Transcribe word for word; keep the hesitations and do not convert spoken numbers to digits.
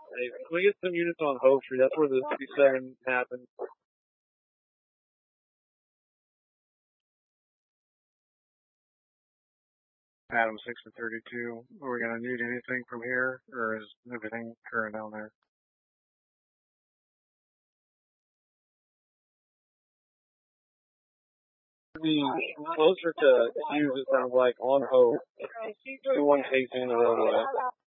Hey, can we get some units on Hope Street? That's where the fifty-seven happened. Adam six and thirty-two. Are we gonna need anything from here, or is everything current down there? Be closer to Hughes, it sounds like, on Hope. The one facing the roadway.